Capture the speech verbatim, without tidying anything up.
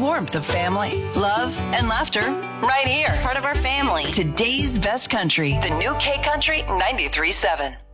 warmth of family, love, and laughter right here. Part of our family. Today's best country, the new K Country ninety-three point seven.